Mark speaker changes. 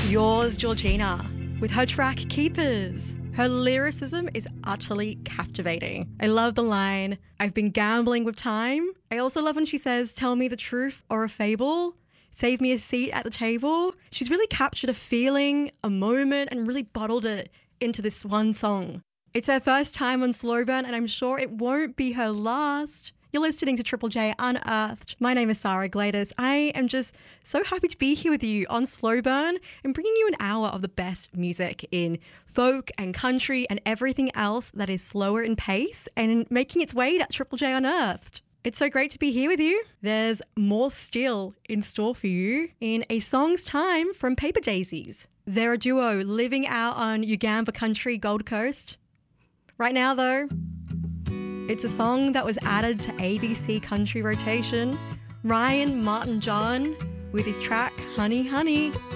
Speaker 1: Yours, Georgina, with her track Keepers. Her lyricism is utterly captivating. I love the line, "I've been gambling with time." I also love when she says, "Tell me the truth or a fable. Save me a seat at the table." She's really captured a feeling, a moment, and really bottled it into this one song. It's her first time on Slow Burn, and I'm sure it won't be her last. You're listening to Triple J Unearthed. My name is Sarah Gladys. I am just so happy to be here with you on Slow Burn and bringing you an hour of the best music in folk and country and everything else that is slower in pace and making its way to Triple J Unearthed. It's so great to be here with you. There's more still in store for you in a song's time from Paper Daisies. They're a duo living out on Ugamba Country, Gold Coast. Right now, though, it's a song that was added to ABC Country rotation. Ryan Martin John with his track Honey Honey.